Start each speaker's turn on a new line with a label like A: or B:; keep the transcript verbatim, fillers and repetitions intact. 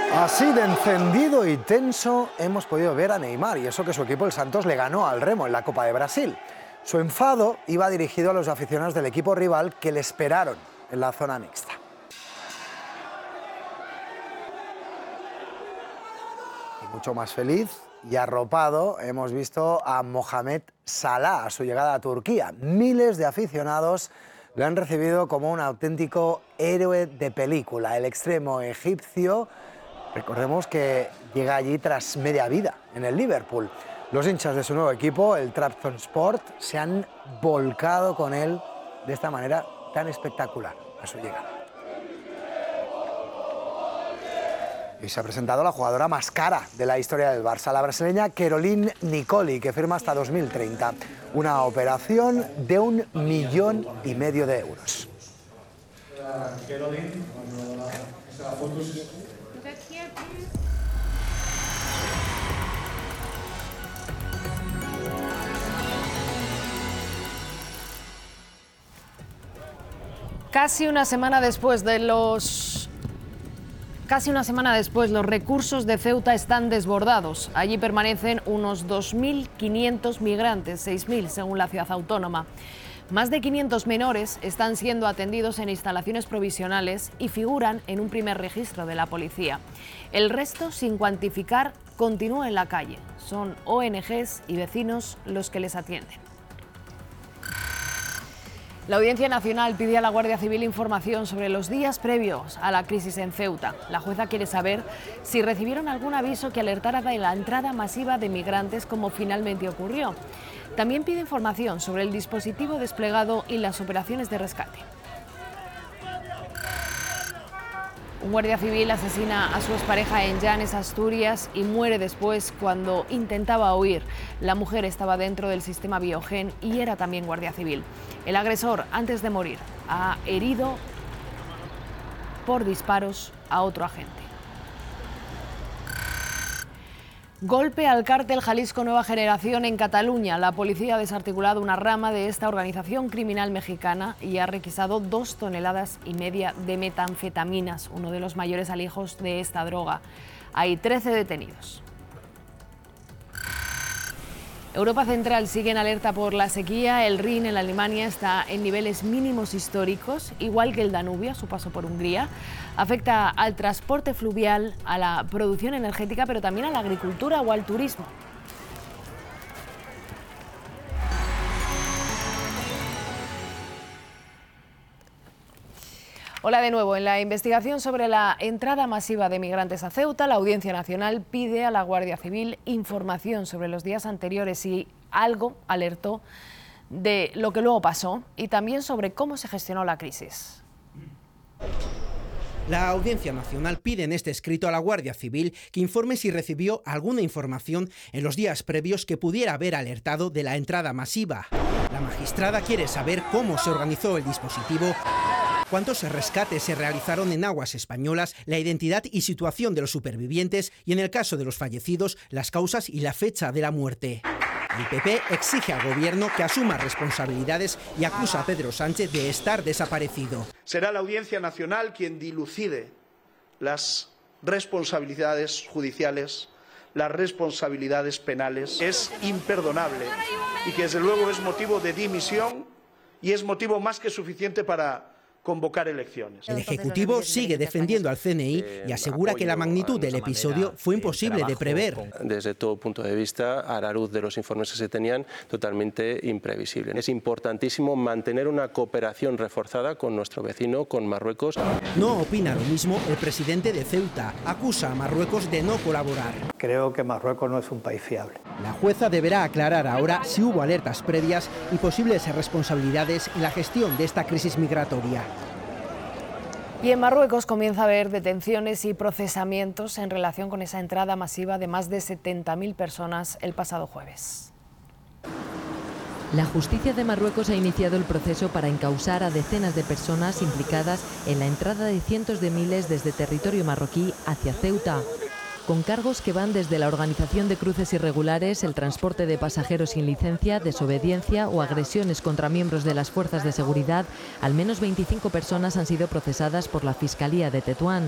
A: Así de encendido y tenso hemos podido ver a Neymar, y eso que su equipo, el Santos, le ganó al Remo en la Copa de Brasil. Su enfado iba dirigido a los aficionados del equipo rival que le esperaron en la zona mixta. Y mucho más feliz y arropado hemos visto a Mohamed Salah a su llegada a Turquía. Miles de aficionados lo han recibido como un auténtico héroe de película. El extremo egipcio, recordemos que llega allí tras media vida en el Liverpool. Los hinchas de su nuevo equipo, el Trabzonspor, se han volcado con él de esta manera tan espectacular a su llegada. Y se ha presentado la jugadora más cara de la historia del Barça, la brasileña Caroline Nicoli, que firma hasta dos mil treinta. Una operación de un millón y medio de euros.
B: Casi una semana después de los... Casi una semana después, los recursos de Ceuta están desbordados. Allí permanecen unos dos mil quinientos migrantes, seis mil según la ciudad autónoma. Más de quinientos menores están siendo atendidos en instalaciones provisionales y figuran en un primer registro de la policía. El resto, sin cuantificar, continúa en la calle. Son O N Ges y vecinos los que les atienden. La Audiencia Nacional pide a la Guardia Civil información sobre los días previos a la crisis en Ceuta. La jueza quiere saber si recibieron algún aviso que alertara de la entrada masiva de migrantes, como finalmente ocurrió. También pide información sobre el dispositivo desplegado y las operaciones de rescate. Un guardia civil asesina a su expareja en Llanes, Asturias, y muere después cuando intentaba huir. La mujer estaba dentro del sistema Biogen y era también guardia civil. El agresor, antes de morir, ha herido por disparos a otro agente. Golpe al cártel Jalisco Nueva Generación en Cataluña. La policía ha desarticulado una rama de esta organización criminal mexicana y ha requisado dos toneladas y media de metanfetaminas, uno de los mayores alijos de esta droga. Hay trece detenidos. Europa Central sigue en alerta por la sequía. El Rin en Alemania está en niveles mínimos históricos, igual que el Danubio a su paso por Hungría. Afecta al transporte fluvial, a la producción energética, pero también a la agricultura o al turismo. Hola de nuevo. En la investigación sobre la entrada masiva de migrantes a Ceuta, la Audiencia Nacional pide a la Guardia Civil información sobre los días anteriores y algo alertó de lo que luego pasó y también sobre cómo se gestionó la crisis.
C: La Audiencia Nacional pide en este escrito a la Guardia Civil que informe si recibió alguna información en los días previos que pudiera haber alertado de la entrada masiva. La magistrada quiere saber cómo se organizó el dispositivo, cuántos rescates se realizaron en aguas españolas, la identidad y situación de los supervivientes y, en el caso de los fallecidos, las causas y la fecha de la muerte. El P P exige al Gobierno que asuma responsabilidades y acusa a Pedro Sánchez de estar desaparecido.
D: Será la Audiencia Nacional quien dilucide las responsabilidades judiciales, las responsabilidades penales. Es imperdonable y que desde luego es motivo de dimisión y es motivo más que suficiente para convocar elecciones.
C: El Ejecutivo sigue defendiendo al C N I y asegura que la magnitud del episodio fue imposible de prever.
E: Desde todo punto de vista, a la luz de los informes que se tenían, totalmente imprevisible. Es importantísimo mantener una cooperación reforzada con nuestro vecino, con Marruecos.
C: No opina lo mismo el presidente de Ceuta. Acusa a Marruecos de no colaborar.
F: Creo que Marruecos no es un país fiable.
C: La jueza deberá aclarar ahora si hubo alertas previas y posibles responsabilidades en la gestión de esta crisis migratoria.
B: Y en Marruecos comienza a haber detenciones y procesamientos en relación con esa entrada masiva de más de setenta mil personas el pasado jueves.
G: La justicia de Marruecos ha iniciado el proceso para encausar a decenas de personas implicadas en la entrada de cientos de miles desde territorio marroquí hacia Ceuta, con cargos que van desde la organización de cruces irregulares, el transporte de pasajeros sin licencia, desobediencia o agresiones contra miembros de las fuerzas de seguridad. Al menos veinticinco personas han sido procesadas por la Fiscalía de Tetuán.